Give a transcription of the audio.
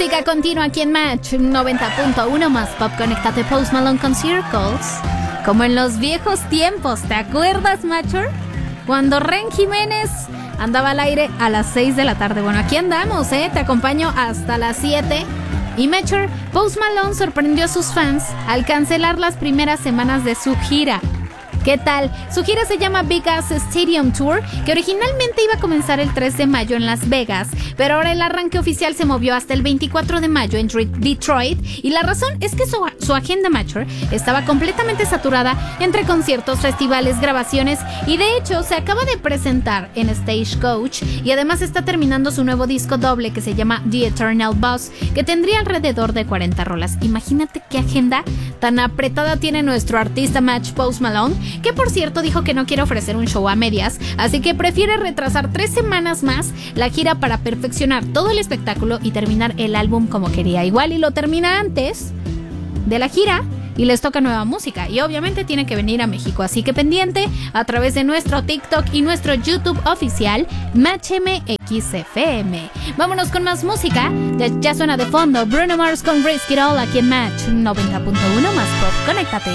Música continua aquí en Match 90.1 más pop. Conéctate. Post Malone con Circles. Como en los viejos tiempos, ¿te acuerdas, Matcher? Cuando Ren Jiménez andaba al aire a las 6 de la tarde. Bueno, aquí andamos, te acompaño hasta las 7. Y Matcher, Post Malone sorprendió a sus fans al cancelar las primeras semanas de su gira. ¿Qué tal? Su gira se llama Big Ass Stadium Tour, que originalmente iba a comenzar el 3 de mayo en Las Vegas, pero ahora el arranque oficial se movió hasta el 24 de mayo en Detroit, y la razón es que su agenda Matcher estaba completamente saturada entre conciertos, festivales, grabaciones, y de hecho se acaba de presentar en Stagecoach, y además está terminando su nuevo disco doble que se llama The Eternal Boss, que tendría alrededor de 40 rolas. Imagínate qué agenda tan apretada tiene nuestro artista Match Post Malone, que por cierto dijo que no quiere ofrecer un show a medias, así que prefiere retrasar 3 semanas más la gira para perfeccionar todo el espectáculo y terminar el álbum como quería. Igual y lo termina antes de la gira y les toca nueva música, y obviamente tiene que venir a México, así que pendiente a través de nuestro TikTok y nuestro YouTube oficial MatchMXFM. Vámonos con más música. Ya suena de fondo Bruno Mars con Risk It All aquí en Match 90.1 más pop. Conéctate.